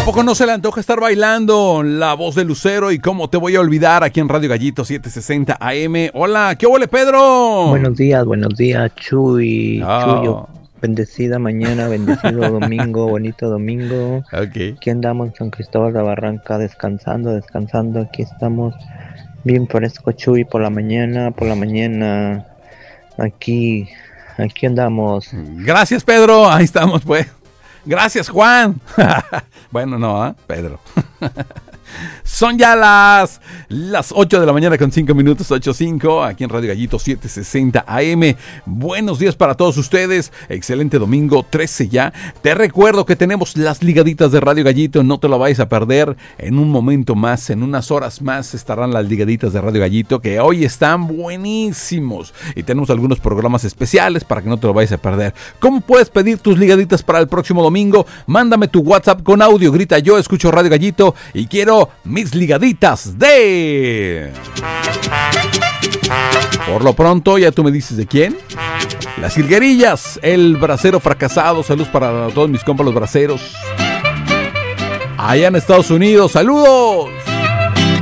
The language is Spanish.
poco no se le antoja estar bailando La Voz de Lucero y cómo te voy a olvidar aquí en Radio Gallito 760 AM? Hola, ¿qué huele, Pedro? Buenos días, Chuy. Chuyo, bendecida mañana, bendecido domingo, bonito domingo. Okay. Aquí andamos en San Cristóbal de Barranca descansando. Aquí estamos bien fresco, Chuy, por la mañana. Aquí andamos. Gracias, Pedro. Ahí estamos, pues. Gracias, Juan. Bueno, no, Pedro. Son ya las 8 de la mañana con 5 minutos, 8:05, aquí en Radio Gallito 760 AM. Buenos días para todos ustedes. Excelente domingo, 13 ya. Te recuerdo que tenemos las ligaditas de Radio Gallito. No te lo vayas a perder. En un momento más, en unas horas más, estarán las ligaditas de Radio Gallito, que hoy están buenísimos. Y tenemos algunos programas especiales para que no te lo vayas a perder. ¿Cómo puedes pedir tus ligaditas para el próximo domingo? Mándame tu WhatsApp con audio. Grita: yo escucho Radio Gallito y quiero mis ligaditas de... Por lo pronto, ya tú me dices de quién. Las Jilguerillas, el bracero fracasado. Saludos para todos mis compas los braceros allá en Estados Unidos. ¡Saludos!